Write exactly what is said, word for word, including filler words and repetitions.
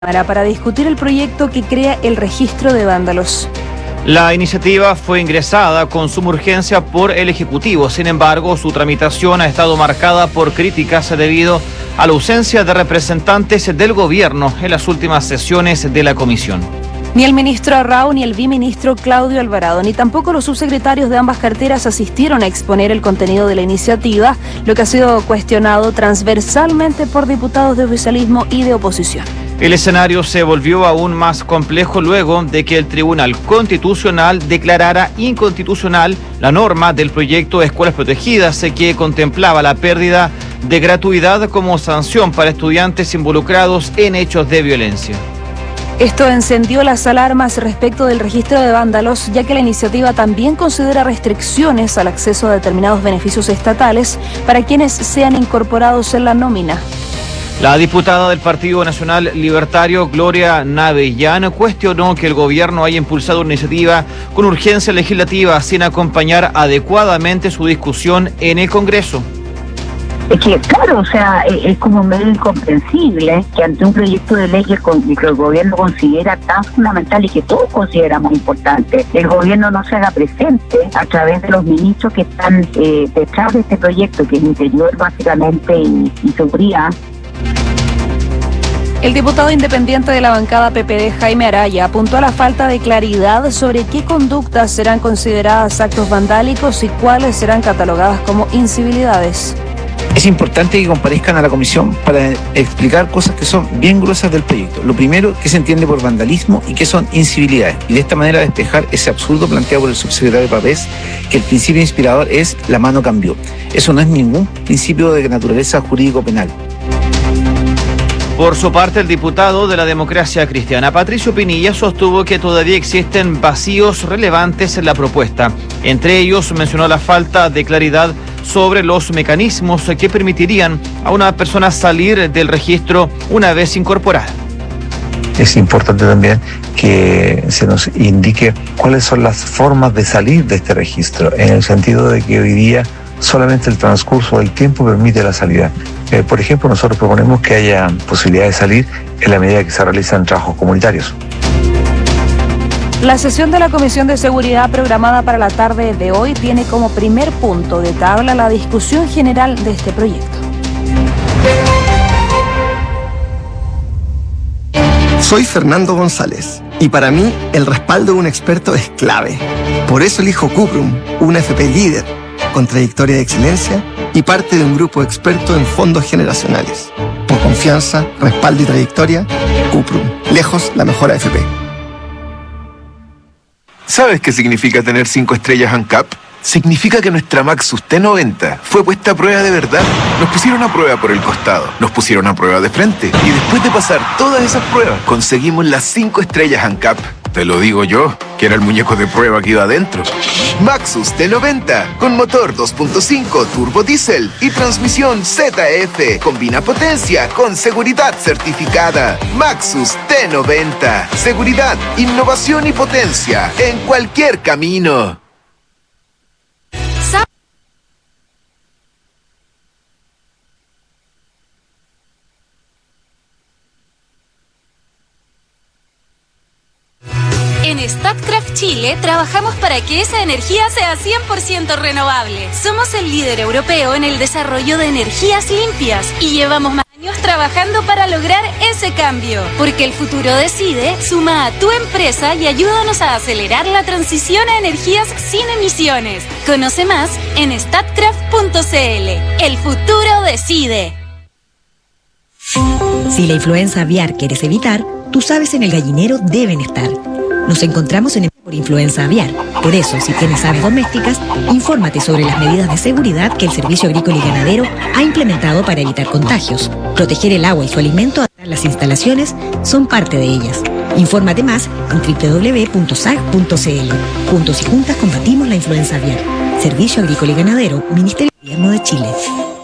para discutir el proyecto que crea el registro de vándalos. La iniciativa fue ingresada con suma urgencia por el Ejecutivo. Sin embargo, su tramitación ha estado marcada por críticas debido a la ausencia de representantes del gobierno en las últimas sesiones de la comisión. Ni el ministro Arrau ni el viceministro Claudio Alvarado, ni tampoco los subsecretarios de ambas carteras asistieron a exponer el contenido de la iniciativa, lo que ha sido cuestionado transversalmente por diputados de oficialismo y de oposición. El escenario se volvió aún más complejo luego de que el Tribunal Constitucional declarara inconstitucional la norma del proyecto de Escuelas Protegidas que contemplaba la pérdida de gratuidad como sanción para estudiantes involucrados en hechos de violencia. Esto encendió las alarmas respecto del registro de vándalos, ya que la iniciativa también considera restricciones al acceso a determinados beneficios estatales para quienes sean incorporados en la nómina. La diputada del Partido Nacional Libertario, Gloria Navellán, cuestionó que el gobierno haya impulsado una iniciativa con urgencia legislativa sin acompañar adecuadamente su discusión en el Congreso. Es que, claro, o sea, es como medio incomprensible que ante un proyecto de ley que el gobierno considera tan fundamental y que todos consideramos importante, el gobierno no se haga presente a través de los ministros que están eh, detrás de este proyecto, que es Interior básicamente y, y Seguridad. El diputado independiente de la bancada P P D, Jaime Araya, apuntó a la falta de claridad sobre qué conductas serán consideradas actos vandálicos y cuáles serán catalogadas como incivilidades. Es importante que comparezcan a la comisión para explicar cosas que son bien gruesas del proyecto. Lo primero, qué se entiende por vandalismo y qué son incivilidades. Y de esta manera despejar ese absurdo planteado por el subsecretario Pavés, que el principio inspirador es la mano cambió. Eso no es ningún principio de naturaleza jurídico-penal. Por su parte, el diputado de la Democracia Cristiana, Patricio Pinilla, sostuvo que todavía existen vacíos relevantes en la propuesta. Entre ellos, mencionó la falta de claridad sobre los mecanismos que permitirían a una persona salir del registro una vez incorporada. Es importante también que se nos indique cuáles son las formas de salir de este registro, en el sentido de que hoy día solamente el transcurso del tiempo permite la salida. Eh, por ejemplo, nosotros proponemos que haya posibilidad de salir en la medida que se realizan trabajos comunitarios. La sesión de la Comisión de Seguridad programada para la tarde de hoy tiene como primer punto de tabla la discusión general de este proyecto. Soy Fernando González y para mí el respaldo de un experto es clave. Por eso elijo Cuprum, una F P líder, con trayectoria de excelencia y parte de un grupo experto en fondos generacionales. Por confianza, respaldo y trayectoria, Cuprum, lejos la mejor A F P. ¿Sabes qué significa tener cinco estrellas ANCAP? Significa que nuestra Maxus T noventa fue puesta a prueba de verdad. Nos pusieron a prueba por el costado, nos pusieron a prueba de frente y después de pasar todas esas pruebas conseguimos las cinco estrellas ANCAP. Te lo digo yo, que era el muñeco de prueba que iba adentro. Maxus T noventa, con motor dos punto cinco turbo diésel y transmisión Z F. Combina potencia con seguridad certificada. Maxus T noventa. Seguridad, innovación y potencia en cualquier camino. En Statkraft Chile trabajamos para que esa energía sea cien por ciento renovable. Somos el líder europeo en el desarrollo de energías limpias y llevamos más años trabajando para lograr ese cambio. Porque el futuro decide, suma a tu empresa y ayúdanos a acelerar la transición a energías sin emisiones. Conoce más en statkraft punto c l. El futuro decide. Si la influenza aviar quieres evitar, tus aves en el gallinero deben estar. Nos encontramos en el por influenza aviar. Por eso, si tienes aves domésticas, infórmate sobre las medidas de seguridad que el Servicio Agrícola y Ganadero ha implementado para evitar contagios. Proteger el agua y su alimento, las instalaciones, son parte de ellas. Infórmate más en doble u doble u doble u punto s a g punto c l. Juntos y juntas combatimos la influenza aviar. Servicio Agrícola y Ganadero, Ministerio de Gobierno de Chile.